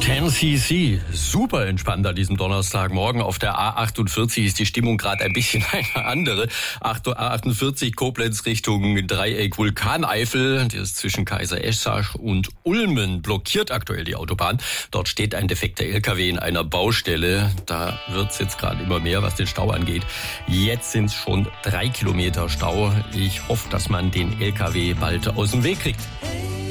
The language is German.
10cc, super entspannt an diesem Donnerstagmorgen. Auf der A48 ist die Stimmung gerade ein bisschen eine andere. A48 Koblenz Richtung Dreieck Vulkaneifel. Die ist zwischen Kaiser-Eschach und Ulmen, blockiert aktuell die Autobahn. Dort steht ein defekter LKW in einer Baustelle. Da wird's jetzt gerade immer mehr, was den Stau angeht. Jetzt sind es schon 3 Kilometer Stau. Ich hoffe, dass man den LKW bald aus dem Weg kriegt.